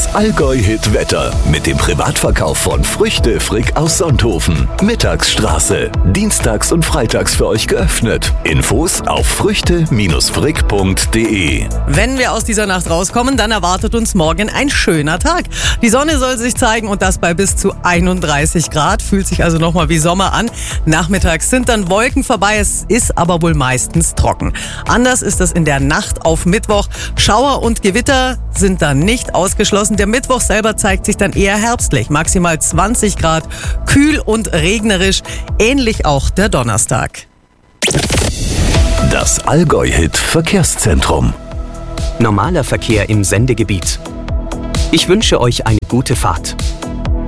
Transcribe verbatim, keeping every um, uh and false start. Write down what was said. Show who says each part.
Speaker 1: Das Allgäu-Hit-Wetter mit dem Privatverkauf von Früchte Frick aus Sonthofen. Mittagsstraße. Dienstags und freitags für euch geöffnet. Infos auf früchte frick punkt de.
Speaker 2: Wenn wir aus dieser Nacht rauskommen, dann erwartet uns morgen ein schöner Tag. Die Sonne soll sich zeigen und das bei bis zu einunddreißig Grad. Fühlt sich also nochmal wie Sommer an. Nachmittags sind dann Wolken vorbei. Es ist aber wohl meistens trocken. Anders ist es in der Nacht auf Mittwoch. Schauer und Gewitter sind dann nicht ausgeschlossen. Der Mittwoch selber zeigt sich dann eher herbstlich. Maximal zwanzig Grad, kühl und regnerisch. Ähnlich auch der Donnerstag.
Speaker 1: Das Allgäu-Hit-Verkehrszentrum.
Speaker 3: Normaler Verkehr im Sendegebiet. Ich wünsche euch eine gute Fahrt.